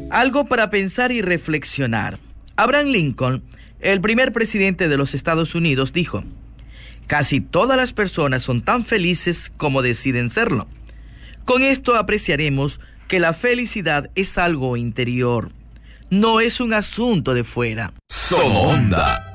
Algo para pensar y reflexionar. Abraham Lincoln, el primer presidente de los Estados Unidos, dijo: casi todas las personas son tan felices como deciden serlo. Con esto apreciaremos que la felicidad es algo interior, no es un asunto de fuera. Somonda.